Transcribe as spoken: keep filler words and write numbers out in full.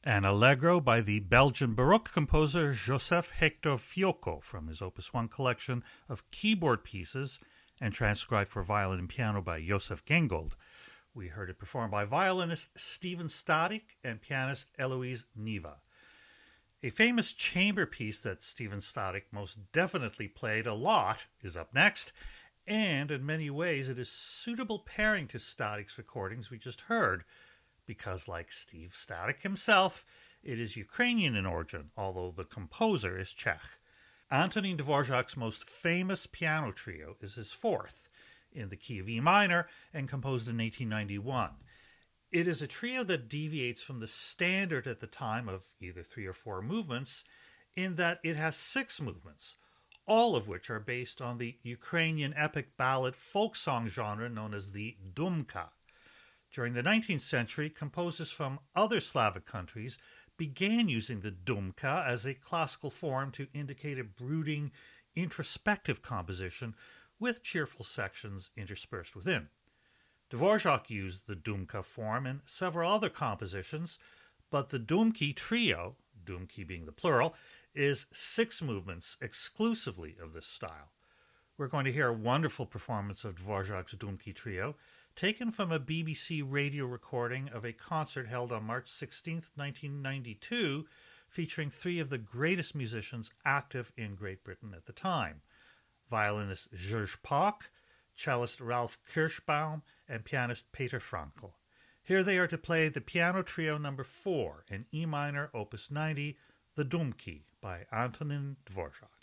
An allegro by the Belgian Baroque composer Joseph Hector Fiocco from his Opus one collection of keyboard pieces and transcribed for violin and piano by Joseph Gengold. We heard it performed by violinist Stephen Static and pianist Eloise Neva. A famous chamber piece that Stephen Static most definitely played a lot is up next, and in many ways it is suitable pairing to Static's recordings we just heard, because like Steve Static himself, it is Ukrainian in origin, although the composer is Czech. Antonin Dvorak's most famous piano trio is his fourth, in the key of E minor and composed in eighteen ninety-one. It is a trio that deviates from the standard at the time of either three or four movements, in that it has six movements, all of which are based on the Ukrainian epic ballad folk song genre known as the dumka. During the nineteenth century, composers from other Slavic countries began using the dumka as a classical form to indicate a brooding, introspective composition with cheerful sections interspersed within. Dvorak used the dumka form in several other compositions, but the dumki trio, dumki being the plural, is six movements exclusively of this style. We're going to hear a wonderful performance of Dvorak's dumki trio, taken from a B B C radio recording of a concert held on March sixteenth, nineteen ninety-two, featuring three of the greatest musicians active in Great Britain at the time: violinist Georges Pach, cellist Ralph Kirschbaum, and pianist Peter Frankl. Here they are to play the piano trio number four in E minor, opus ninety, the Dumki, by Antonin Dvorak.